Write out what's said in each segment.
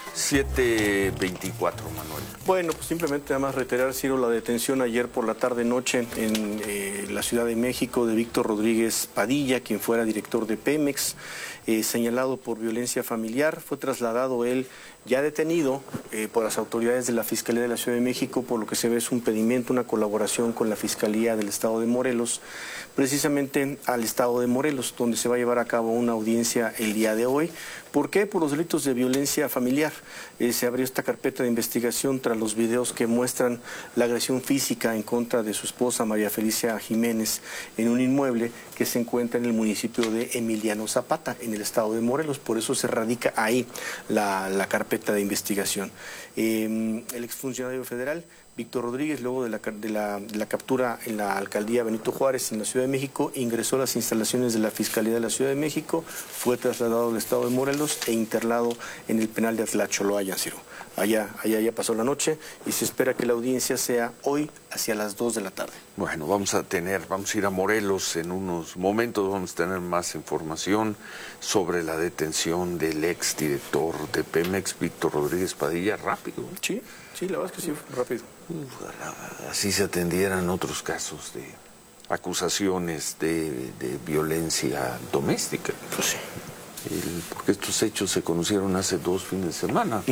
7:24, Manuel. Bueno, pues simplemente nada más reiterar, Ciro, la detención ayer por la tarde-noche en la Ciudad de México de Víctor Rodríguez Padilla, quien fuera director de Pemex, señalado por violencia familiar. Fue trasladado él ya detenido por las autoridades de la Fiscalía de la Ciudad de México, por lo que se ve es un pedimento, una colaboración con la Fiscalía del Estado de Morelos, precisamente al Estado de Morelos, donde se va a llevar a cabo una audiencia el día de hoy. ¿Por qué? Por los delitos de violencia familiar. Se abrió esta carpeta de investigación tras los videos que muestran la agresión física en contra de su esposa María Felicia Jiménez en un inmueble que se encuentra en el municipio de Emiliano Zapata, en el Estado de Morelos. Por eso se radica ahí la carpeta de investigación. El exfuncionario federal Víctor Rodríguez, luego de la captura en la alcaldía Benito Juárez, en la Ciudad de México, ingresó a las instalaciones de la Fiscalía de la Ciudad de México, fue trasladado al Estado de Morelos e internado en el penal de Atlacholoayan, Ciro. Allá ya pasó la noche y se espera que la audiencia sea hoy hacia las 2 de la tarde. Bueno, vamos a ir a Morelos en unos momentos, vamos a tener más información sobre la detención del exdirector de Pemex, Víctor Rodríguez Padilla, rápido. Sí, la verdad es que sí, rápido. Así se atendieran otros casos de acusaciones de violencia doméstica. Pues sí. Porque estos hechos se conocieron hace 2 fines de semana.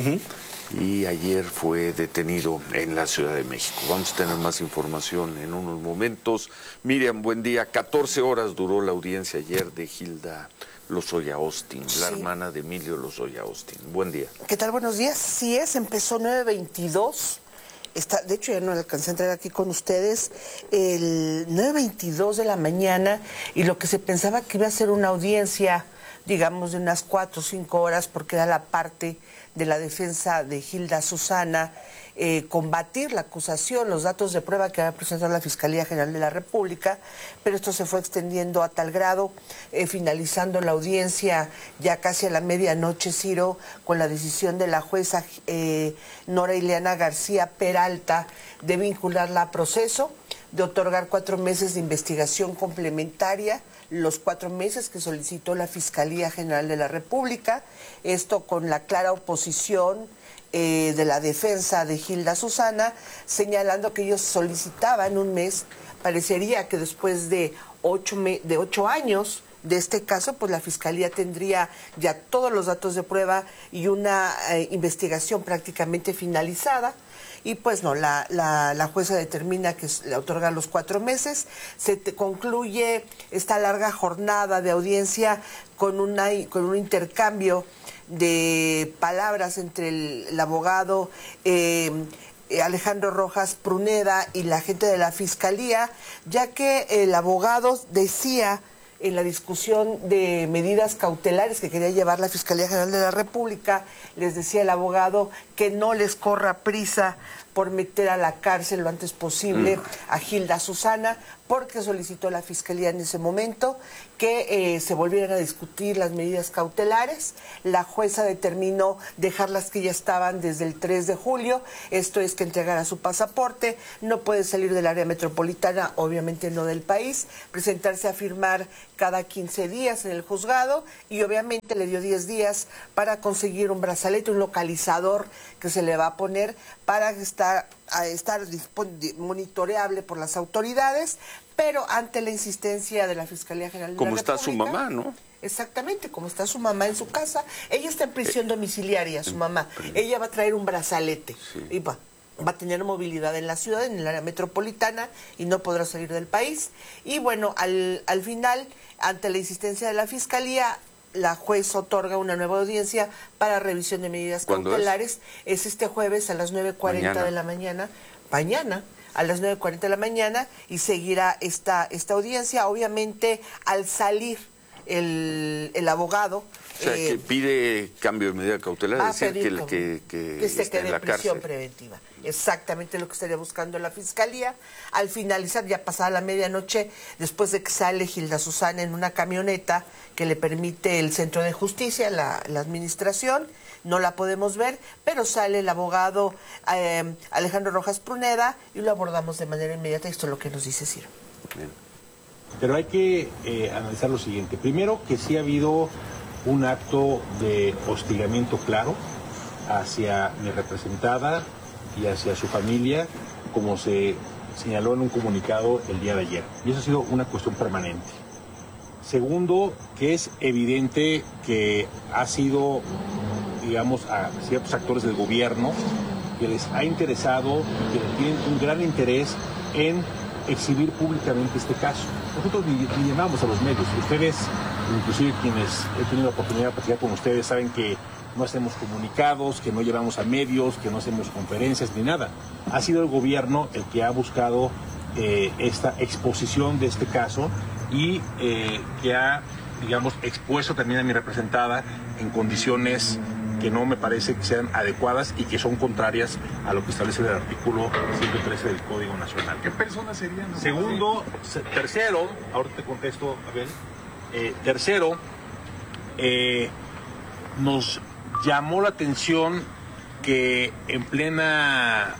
Y ayer fue detenido en la Ciudad de México. Vamos a tener más información en unos momentos. Miriam, buen día. 14 horas duró la audiencia ayer de Hilda Lozoya Austin, sí, la hermana de Emilio Lozoya Austin. Buen día. ¿Qué tal? Buenos días. Sí empezó 9:22. De hecho, ya no alcancé a entrar aquí con ustedes. El 9:22 de la mañana, y lo que se pensaba que iba a ser una audiencia, digamos, de unas 4 o 5 horas, porque era la parte de la defensa de Hilda Susana, combatir la acusación, los datos de prueba que había presentado la Fiscalía General de la República, pero esto se fue extendiendo a tal grado, finalizando la audiencia ya casi a la medianoche, Ciro, con la decisión de la jueza Nora Ileana García Peralta de vincularla a proceso, de otorgar 4 meses de investigación complementaria, los 4 meses que solicitó la Fiscalía General de la República, esto con la clara oposición de la defensa de Hilda Susana, señalando que ellos solicitaban un mes. Parecería que después de 8 años de este caso, pues la Fiscalía tendría ya todos los datos de prueba y una investigación prácticamente finalizada. Y pues no, la jueza determina que le otorga los 4 meses, concluye esta larga jornada de audiencia con un intercambio de palabras entre el abogado Alejandro Rojas Pruneda y la gente de la Fiscalía, ya que el abogado decía en la discusión de medidas cautelares que quería llevar la Fiscalía General de la República, les decía el abogado que no les corra prisa por meter a la cárcel lo antes posible a Hilda Susana, porque solicitó la Fiscalía en ese momento que se volvieran a discutir las medidas cautelares. La jueza determinó dejarlas que ya estaban desde el 3 de julio, esto es que entregara su pasaporte, no puede salir del área metropolitana, obviamente no del país, presentarse a firmar cada 15 días en el juzgado y obviamente le dio 10 días para conseguir un brazalete, un localizador que se le va a poner para estar monitoreable por las autoridades, pero ante la insistencia de la Fiscalía General de la República. Como está su mamá, ¿no? Exactamente, como está su mamá en su casa. Ella está en prisión domiciliaria, su mamá. Ella va a traer un brazalete y va a tener movilidad en la ciudad, en el área metropolitana, y no podrá salir del país. Y bueno, al final, ante la insistencia de la Fiscalía, la juez otorga una nueva audiencia para revisión de medidas cautelares. Es este jueves a las 9:40 de la mañana. Mañana a las 9:40 de la mañana, y seguirá esta audiencia. Obviamente, al salir el abogado... O sea, que pide cambio de medida cautelar, es decir, que se quede en prisión preventiva. Exactamente lo que estaría buscando la Fiscalía. Al finalizar, ya pasada la medianoche, después de que sale Hilda Susana en una camioneta que le permite el Centro de Justicia, la administración, no la podemos ver, pero sale el abogado Alejandro Rojas Pruneda y lo abordamos de manera inmediata. Esto es lo que nos dice Ciro. Bien. Pero hay que analizar lo siguiente. Primero, que sí ha habido un acto de hostigamiento claro hacia mi representada y hacia su familia, como se señaló en un comunicado el día de ayer. Y eso ha sido una cuestión permanente. Segundo, que es evidente que ha sido, digamos, a ciertos actores del gobierno que les ha interesado y que tienen un gran interés en exhibir públicamente este caso. Nosotros ni llamamos a los medios. Ustedes, inclusive quienes he tenido la oportunidad de platicar con ustedes, saben que no hacemos comunicados, que no llevamos a medios, que no hacemos conferencias ni nada. Ha sido el gobierno el que ha buscado esta exposición de este caso y que ha, digamos, expuesto también a mi representada en condiciones que no me parece que sean adecuadas y que son contrarias a lo que establece el artículo 113 del Código Nacional. ¿Qué personas serían? Segundo, tercero, ahora te contesto, Abel. Tercero, nos llamó la atención que en plena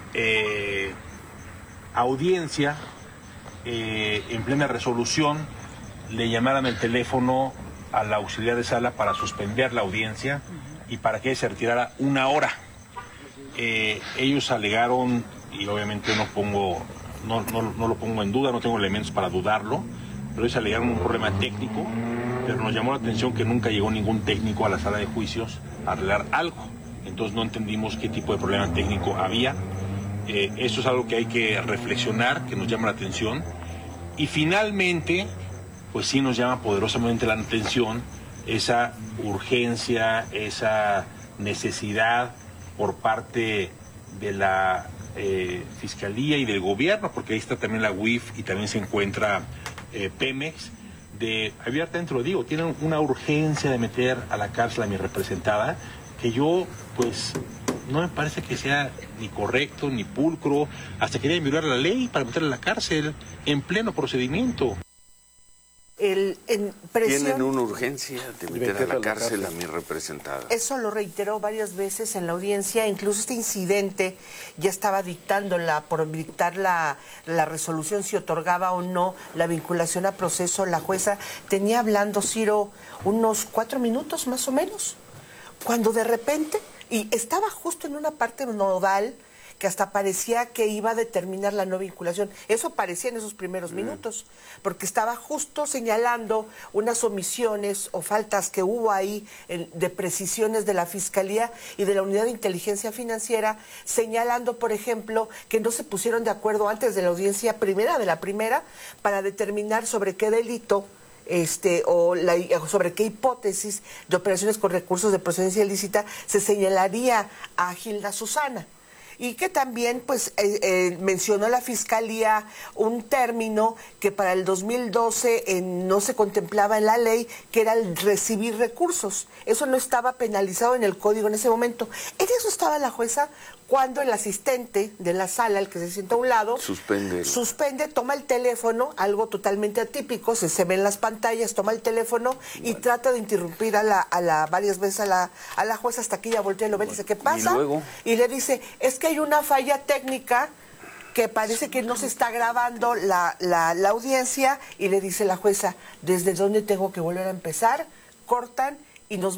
audiencia, en plena resolución, le llamaran el teléfono a la auxiliar de sala para suspender la audiencia y para que se retirara una hora. Ellos alegaron, y obviamente no lo pongo en duda, no tengo elementos para dudarlo, pero ellos alegaron un problema técnico, pero nos llamó la atención que nunca llegó ningún técnico a la sala de juicios a arreglar algo. Entonces no entendimos qué tipo de problema técnico había. Eso es algo que hay que reflexionar, que nos llama la atención. Y finalmente, pues sí nos llama poderosamente la atención esa urgencia, esa necesidad por parte de la Fiscalía y del gobierno, porque ahí está también la UIF y también se encuentra Pemex, de, abiertamente lo digo, tienen una urgencia de meter a la cárcel a mi representada, que yo, pues, no me parece que sea ni correcto, ni pulcro, hasta quería violar la ley para meterla a la cárcel en pleno procedimiento. Tienen una urgencia de meter a la cárcel a mi representada. Eso lo reiteró varias veces en la audiencia, incluso este incidente ya estaba por dictar la resolución si otorgaba o no la vinculación a proceso. La jueza tenía hablando, Ciro, unos 4 minutos más o menos, cuando de repente, y estaba justo en una parte nodal, que hasta parecía que iba a determinar la no vinculación. Eso parecía en esos primeros minutos, porque estaba justo señalando unas omisiones o faltas que hubo ahí de precisiones de la Fiscalía y de la Unidad de Inteligencia Financiera, señalando, por ejemplo, que no se pusieron de acuerdo antes de la audiencia primera, para determinar sobre qué delito sobre qué hipótesis de operaciones con recursos de procedencia ilícita se señalaría a Gilda Susana. Y que también pues mencionó la Fiscalía un término que para el 2012 no se contemplaba en la ley, que era el recibir recursos. Eso no estaba penalizado en el código en ese momento. En eso estaba la jueza cuando el asistente de la sala, el que se sienta a un lado, suspende, toma el teléfono, algo totalmente atípico, se ve en las pantallas, toma el teléfono y trata de interrumpir varias veces a la jueza hasta que ella voltea y lo ve y dice, ¿qué pasa? Y le dice, es que hay una falla técnica que parece que no se está grabando la audiencia, y le dice la jueza, ¿desde dónde tengo que volver a empezar? Cortan y nos